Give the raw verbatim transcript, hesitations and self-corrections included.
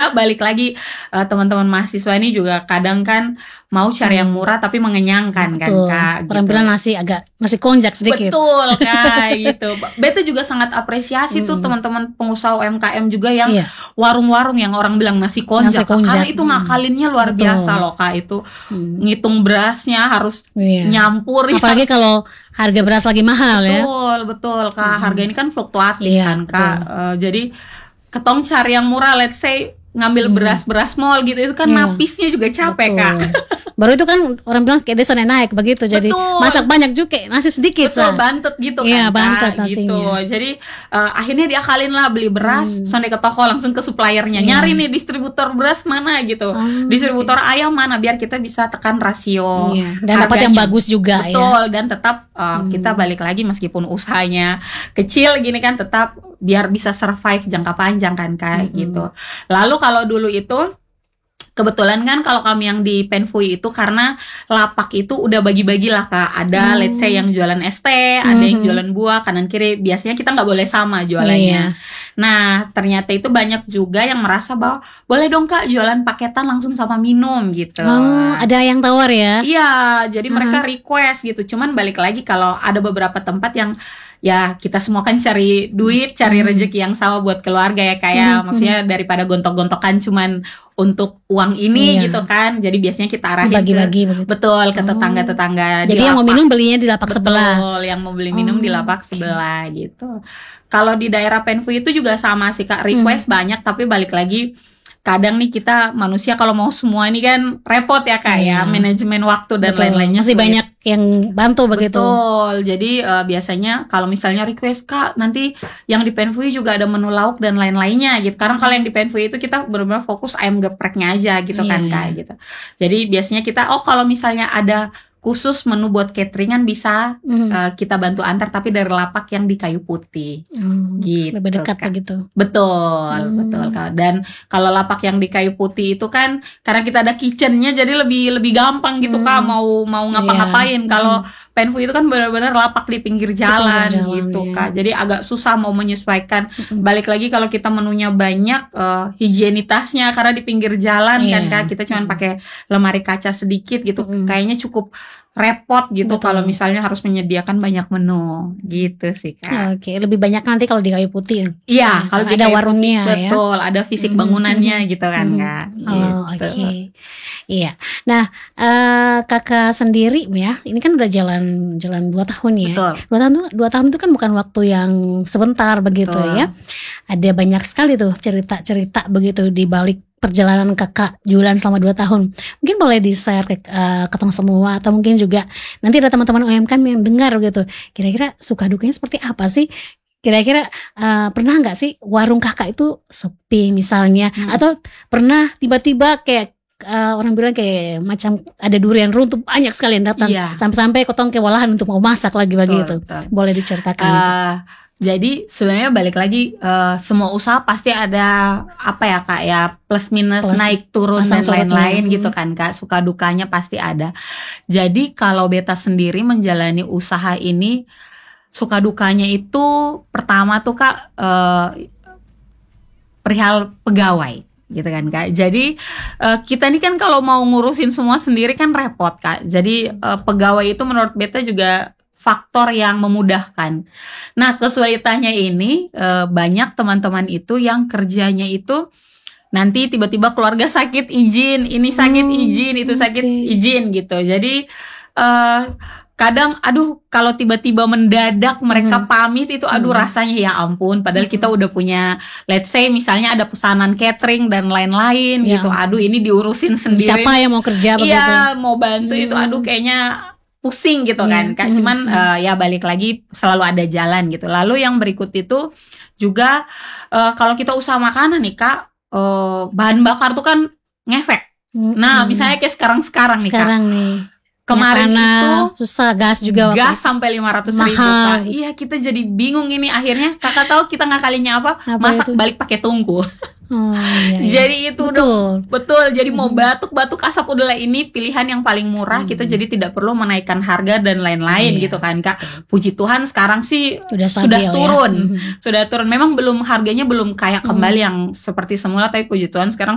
karena balik lagi uh, teman-teman mahasiswa ini juga kadang kan mau cari yang murah tapi mengenyangkan. Betul. Kan Kak. Orang gitu. bilang nasi agak nasi konjak sedikit. Betul Kak gitu. Beta juga sangat apresiasi hmm. tuh teman-teman pengusaha U M K M juga yang yeah. warung-warung yang orang bilang nasi konjak, nasi konjak. Karena itu ngakalinnya luar Betul. biasa loh Kak itu. Hmm. Ngitung berasnya harus yeah. nyampur. Apalagi ya. kalau harga beras lagi mahal betul, ya. Betul, betul Kak. Hmm. Harga ini kan fluktuatif yeah, kan Kak. Uh, jadi ketong cari yang murah, let's say ngambil beras-beras mall gitu itu kan yeah. napisnya juga capek Betul. Kak. Baru itu kan orang bilang kayak desone naik begitu. Jadi Betul. masak banyak juga nasi sedikit. Betul, sah. bantet gitu kan. Iya, bantet nasinya. Gitu. Jadi uh, akhirnya diakalin lah beli beras, hmm. sonde ke toko langsung ke suppliernya. Yeah. Nyari nih distributor beras mana gitu. Oh, distributor okay. ayam mana biar kita bisa tekan rasio. Yeah. Dan dapat yang bagus juga. Betul, ya. Dan tetap uh, hmm. kita balik lagi meskipun usahanya kecil gini kan tetap biar bisa survive jangka panjang kan Kak hmm. gitu. Lalu kalau dulu itu kebetulan kan kalau kami yang di Penfui itu karena lapak itu udah bagi-bagi lah Kak. Ada hmm. let's say yang jualan es teh, hmm. ada yang jualan buah kanan kiri. Biasanya kita nggak boleh sama jualannya. Iya. Nah ternyata itu banyak juga yang merasa bahwa boleh dong Kak jualan paketan langsung sama minum gitu. Oh ada yang tawar ya? Iya jadi hmm. mereka request gitu. Cuman balik lagi kalau ada beberapa tempat yang ya kita semua kan cari duit, cari hmm. rezeki yang sama buat keluarga ya kayak hmm. maksudnya daripada gontok-gontokan cuman untuk uang ini iya. gitu kan. Jadi biasanya kita arahin bagi-bagi ke, betul ke tetangga-tetangga. Jadi yang mau minum belinya di lapak betul, sebelah. Betul, yang mau beli minum oh, di lapak okay. sebelah gitu. Kalau di daerah Penfui itu juga sama sih Kak, request hmm. banyak tapi balik lagi kadang nih kita manusia kalau mau semua ini kan repot ya Kak ya, manajemen waktu dan Betul. lain-lainnya masih sulit. Banyak yang bantu begitu. Betul. Jadi uh, biasanya kalau misalnya request Kak nanti yang di Penfui juga ada menu lauk dan lain-lainnya gitu. Karena kalau yang di Penfui itu kita benar-benar fokus ayam gepreknya aja gitu yeah, kan Kak yeah. gitu. Jadi biasanya kita oh kalau misalnya ada khusus menu buat cateringan bisa mm. uh, kita bantu antar tapi dari lapak yang di Kayu Putih mm, gitu lebih dekat Kak. begitu betul mm. betul Kak. Dan kalau lapak yang di Kayu Putih itu kan karena kita ada kitchennya jadi lebih lebih gampang gitu mm. Kak mau mau ngapa-ngapain yeah. kalau mm. Penfui itu kan benar-benar lapak di pinggir jalan, di pinggir jalan gitu ya. Kak. Jadi agak susah mau menyesuaikan. Mm-hmm. Balik lagi kalau kita menunya banyak uh, higienitasnya karena di pinggir jalan yeah. kan Kak. Kita cuma mm-hmm. pakai lemari kaca sedikit gitu. Mm-hmm. Kayaknya cukup repot gitu kalau misalnya harus menyediakan banyak menu gitu sih Kak. Oke, lebih banyak nanti kalau di Kayu Putih. Iya, nah, kalau di ada warungnya putih, ya. Betul, ada fisik bangunannya mm-hmm. gitu kan mm-hmm. Kak. Oh, gitu. oke. Okay. Iya. Nah, uh, Kakak sendiri ya, ini kan udah jalan jalan dua tahun ya. Betul. Dua tahun tuh dua tahun itu kan bukan waktu yang sebentar begitu Betul. ya. Ada banyak sekali tuh cerita-cerita begitu di balik perjalanan Kakak jualan selama dua tahun. Mungkin boleh di-share ke uh, ketong semua atau mungkin juga nanti ada teman-teman U M K M yang dengar gitu. Kira-kira suka dukanya seperti apa sih? Kira-kira uh, pernah nggak sih warung Kakak itu sepi misalnya hmm. atau pernah tiba-tiba kayak uh, orang bilang kayak macam ada durian runtuh banyak sekali yang datang iya. sampai-sampai ketong kewalahan untuk mau masak lagi-lagi itu. Boleh diceritakan uh, itu. Jadi sebenarnya balik lagi uh, semua usaha pasti ada apa ya Kak ya plus minus plus, naik turun dan lain-lain gitu kan Kak, suka dukanya pasti ada. Jadi kalau beta sendiri menjalani usaha ini suka dukanya itu pertama tuh Kak uh, perihal pegawai gitu kan Kak. Jadi uh, kita ini kan kalau mau ngurusin semua sendiri kan repot Kak. Jadi uh, pegawai itu menurut beta juga faktor yang memudahkan. Nah kesulitannya ini e, banyak teman-teman itu yang kerjanya itu nanti tiba-tiba keluarga sakit izin, ini sakit hmm, izin, itu okay. sakit izin gitu. Jadi e, kadang aduh kalau tiba-tiba mendadak mereka hmm. pamit itu aduh hmm. rasanya ya ampun. Padahal hmm. kita udah punya let's say misalnya ada pesanan catering dan lain-lain ya. Gitu. Aduh ini diurusin sendiri. Siapa yang mau kerja begitu? Iya mau bantu hmm. itu aduh kayaknya pusing gitu kan, yeah. Kak. Cuman mm-hmm. uh, ya balik lagi selalu ada jalan gitu. Lalu yang berikut itu juga uh, kalau kita usaha makanan nih Kak, uh, bahan bakar tuh kan ngefek. Mm-hmm. Nah misalnya kayak sekarang-sekarang nih sekarang Kak. Nih. Kemarin itu susah gas juga gas sampai lima ratus ribu Kak. Iya kita jadi bingung ini akhirnya. Kakak tahu kita ngakalinya apa? apa Masak itu? Balik pakai tungku. Oh, iya, iya. Jadi itu betul. Udah betul. Jadi mau batuk-batuk asap udahlah ini pilihan yang paling murah. Hmm. Kita jadi tidak perlu menaikkan harga dan lain-lain iya. gitu kan Kak. Puji Tuhan sekarang sih sudah, stabil, sudah turun, ya? Sudah turun. Memang belum harganya belum kayak kembali hmm. yang seperti semula, tapi puji Tuhan sekarang